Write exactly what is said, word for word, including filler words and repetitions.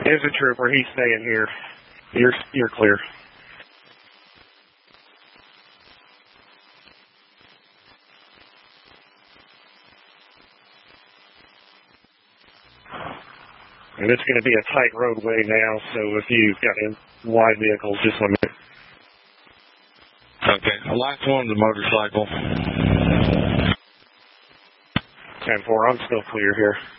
There's a trooper. He's staying here. You're, you're clear. And it's going to be a tight roadway now, so if you've got any wide vehicles, just let me know. Okay. The last one's a motorcycle. ten four, I'm still clear here.